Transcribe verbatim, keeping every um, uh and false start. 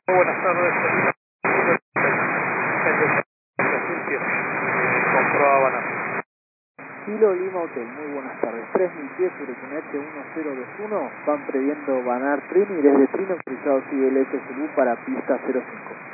Buenas tardes, compró Habana. Kilo Lima Hotel, muy buenas tardes. tres mil pies sobre H uno cero dos uno, van previendo Banar Trini desde Trino cruzado C L S Zulu para pista cero cinco.